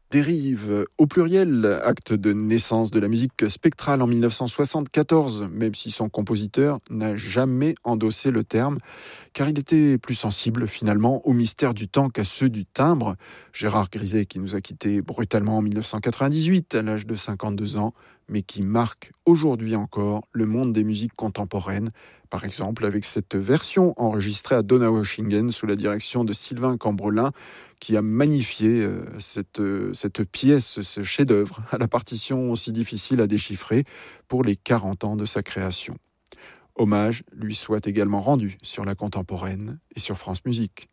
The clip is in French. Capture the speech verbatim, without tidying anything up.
Dérive au pluriel, acte de naissance de la musique spectrale en mille neuf cent soixante-quatorze, même si son compositeur n'a jamais endossé le terme, car il était plus sensible finalement au mystère du temps qu'à ceux du timbre. Gérard Griset, qui nous a quittés brutalement en mille neuf cent quatre-vingt-dix-huit à l'âge de cinquante-deux ans, mais qui marque aujourd'hui encore le monde des musiques contemporaines, par exemple avec cette version enregistrée à Donaueschingen sous la direction de Sylvain Cambrelin, qui a magnifié euh, cette, euh, cette pièce, ce chef-d'œuvre, à la partition aussi difficile à déchiffrer pour les quarante ans de sa création. Hommage lui soit également rendu sur la contemporaine et sur France Musique.